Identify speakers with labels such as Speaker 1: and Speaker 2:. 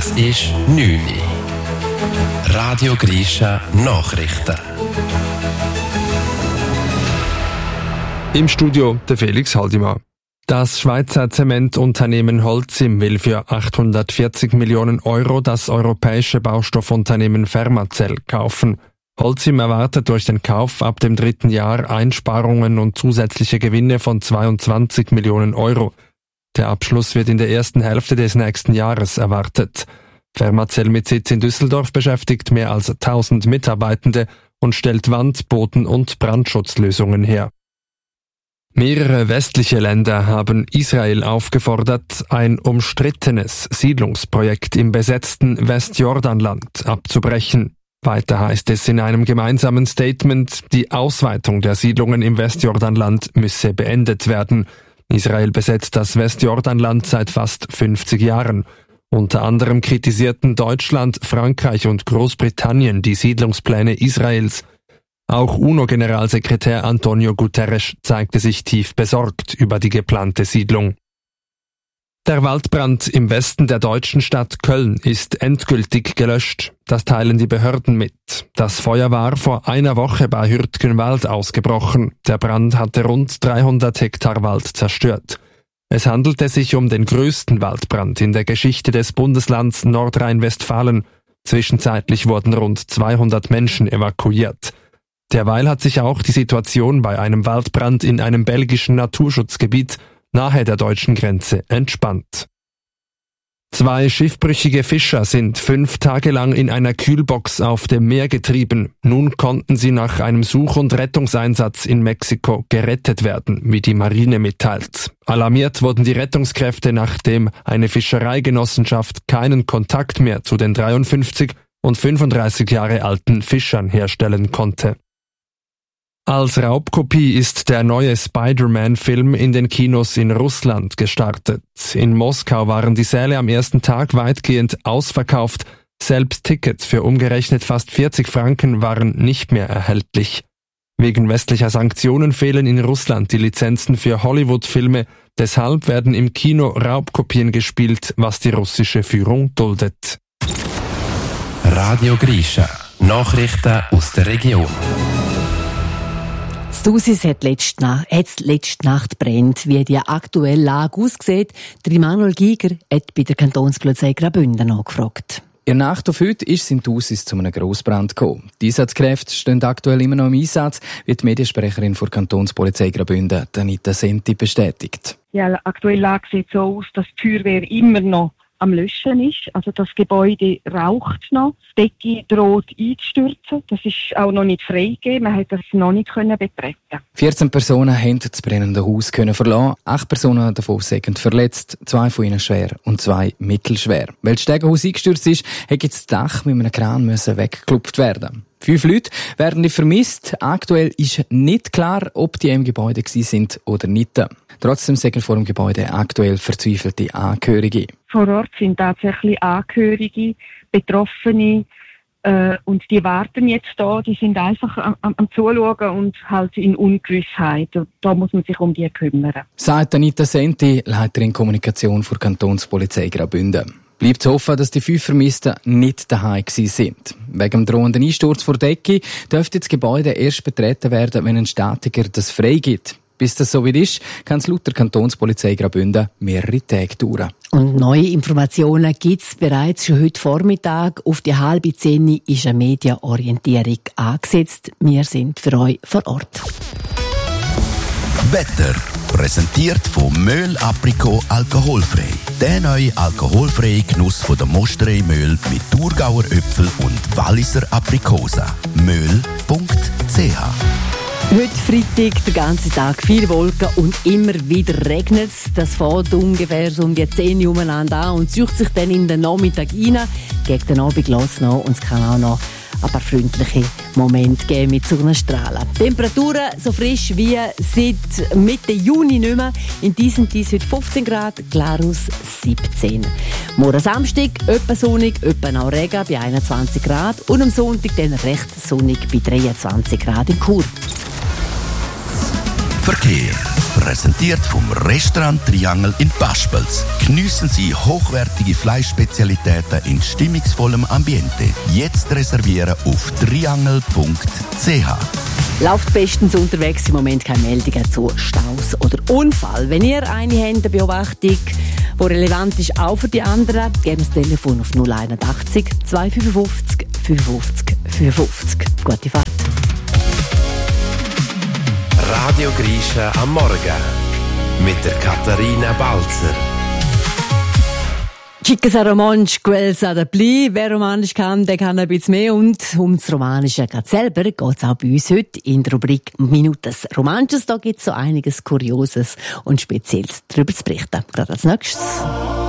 Speaker 1: Es ist 9 Uhr. Radio Grisha Nachrichten.
Speaker 2: Im Studio der Felix Haldimann. Das Schweizer Zementunternehmen Holcim will für 840 Millionen Euro das europäische Baustoffunternehmen Fermacell kaufen. Holcim erwartet durch den Kauf ab dem 3. Jahr Einsparungen und zusätzliche Gewinne von 22 Millionen Euro. Der Abschluss wird in der ersten Hälfte des nächsten Jahres erwartet. Fermacell mit Sitz in Düsseldorf beschäftigt mehr als 1000 Mitarbeitende und stellt Wand-, Boden- und Brandschutzlösungen her. Mehrere westliche Länder haben Israel aufgefordert, ein umstrittenes Siedlungsprojekt im besetzten Westjordanland abzubrechen. Weiter heißt es in einem gemeinsamen Statement, die Ausweitung der Siedlungen im Westjordanland müsse beendet werden. Israel besetzt das Westjordanland seit fast 50 Jahren. Unter anderem kritisierten Deutschland, Frankreich und Großbritannien die Siedlungspläne Israels. Auch UNO-Generalsekretär Antonio Guterres zeigte sich tief besorgt über die geplante Siedlung. Der Waldbrand im Westen der deutschen Stadt Köln ist endgültig gelöscht. Das teilen die Behörden mit. Das Feuer war vor einer Woche bei Hürtgenwald ausgebrochen. Der Brand hatte rund 300 Hektar Wald zerstört. Es handelte sich um den größten Waldbrand in der Geschichte des Bundeslands Nordrhein-Westfalen. Zwischenzeitlich wurden rund 200 Menschen evakuiert. Derweil hat sich auch die Situation bei einem Waldbrand in einem belgischen Naturschutzgebiet nahe der deutschen Grenze entspannt. 2 schiffbrüchige Fischer sind 5 Tage lang in einer Kühlbox auf dem Meer getrieben. Nun konnten sie nach einem Such- und Rettungseinsatz in Mexiko gerettet werden, wie die Marine mitteilt. Alarmiert wurden die Rettungskräfte, nachdem eine Fischereigenossenschaft keinen Kontakt mehr zu den 53 und 35 Jahre alten Fischern herstellen konnte. Als Raubkopie ist der neue Spider-Man-Film in den Kinos in Russland gestartet. In Moskau waren die Säle am ersten Tag weitgehend ausverkauft. Selbst Tickets für umgerechnet fast 40 Franken waren nicht mehr erhältlich. Wegen westlicher Sanktionen fehlen in Russland die Lizenzen für Hollywood-Filme. Deshalb werden im Kino Raubkopien gespielt, was die russische Führung duldet.
Speaker 1: Radio Grisha Nachrichten aus der Region.
Speaker 3: Thusis hat letzte Nacht brennt. Wie die aktuelle Lage aussieht, der Manuel Giger hat bei der Kantonspolizei Graubünden nachgefragt.
Speaker 4: In der Nacht auf heute ist es in Thusis zu einem Grossbrand gekommen. Die Einsatzkräfte stehen aktuell immer noch im Einsatz, wie die Mediensprecherin der Kantonspolizei Graubünden, Anita Senti, bestätigt.
Speaker 5: Ja, die aktuelle Lage sieht so aus, dass die Feuerwehr immer noch am Löschen ist. Also das Gebäude raucht noch. Die Decke droht einzustürzen. Das ist auch noch nicht freigegeben. Man hat das noch nicht betreten.
Speaker 4: 14 Personen haben das brennende Haus verlassen. 8 Personen davon sind verletzt, 2 von ihnen schwer und 2 mittelschwer. Weil das Stegenhaus eingestürzt ist, hat jetzt das Dach mit einem Kran weggeklopft werden. 5 Leute werden vermisst. Aktuell ist nicht klar, ob die im Gebäude sind oder nicht. Trotzdem sind vor dem Gebäude aktuell verzweifelte Angehörige.
Speaker 5: Vor Ort sind tatsächlich Angehörige, Betroffene, und die warten jetzt da. Die sind einfach am Zuschauen und halt in Ungewissheit. Da muss man sich um die kümmern.
Speaker 4: Sagt Anita Senti, Leiterin Kommunikation der Kantonspolizei Graubünden. Bleibt zu hoffen, dass die 5 Vermissten nicht daheim sind. Wegen dem drohenden Einsturz vor Decke dürfte das Gebäude erst betreten werden, wenn ein Statiker das freigibt. Bis das so weit ist, kann es laut der Kantonspolizei Graubünden mehrere Tage dauern.
Speaker 3: Und neue Informationen gibt es bereits schon heute Vormittag. Auf die 9:30 ist eine Medienorientierung angesetzt. Wir sind für euch vor Ort.
Speaker 6: Wetter präsentiert von Möhl Aprikot alkoholfrei. Der neue alkoholfreie Genuss von der Mosterei Möhl mit Thurgauer Äpfel und Walliser Aprikosen. Möhl.ch.
Speaker 3: Heute Freitag, den ganzen Tag viel Wolken und immer wieder regnet es. Das fängt ungefähr so um die 10 Uhr umeinander an und zieht sich dann in den Nachmittag rein. Gegen den Abend lässt es noch und es kann auch noch ein paar freundliche Momente geben mit Sonnenstrahlen. Temperaturen so frisch wie seit Mitte Juni nicht mehr. In diesem heute 15 Grad, Glarus 17. Morgen Samstag, etwa sonnig, etwa auch Regen bei 21 Grad und am Sonntag dann recht sonnig bei 23 Grad in Chur.
Speaker 6: Verkehr. Präsentiert vom Restaurant Triangel in Paspels. Geniessen Sie hochwertige Fleischspezialitäten in stimmungsvollem Ambiente. Jetzt reservieren auf triangel.ch.
Speaker 3: Läuft bestens unterwegs, im Moment keine Meldungen zu Staus oder Unfall. Wenn ihr eine habt, eine Beobachtung, die relevant ist, auch für die anderen, gerne das Telefon auf 081 255 55 55. Gute Fahrt.
Speaker 1: Radio Grisha am Morgen mit der Katharina Balzer.
Speaker 3: Chicas a romansch, quels a da pli. Wer romanisch kann, der kann ein bisschen mehr. Und ums Romanische gerade selber geht es auch bei uns heute in der Rubrik Minutes Romansches. Da gibt es so einiges Kurioses und Spezielles darüber zu berichten. Gerade als nächstes.